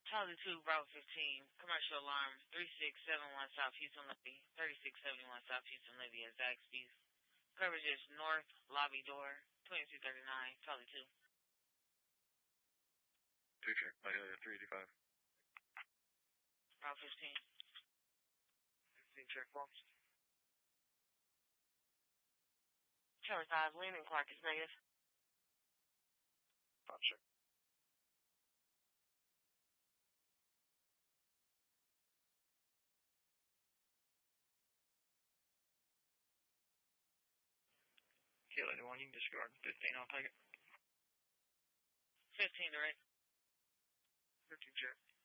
Charlie 2, Bravo 15, commercial alarm, 3671 South Houston Levy, 3671 South Houston Levy at Zaxby's. Coverage is north, lobby door, 2239, Charlie 2. Picture, Mahalia 385. Bravo 15. 15 check box. Charlie 5, Landon Clark is negative. 5 check. Kilo 1, you can discard 15, I'll take it. 15 direct. 15 check.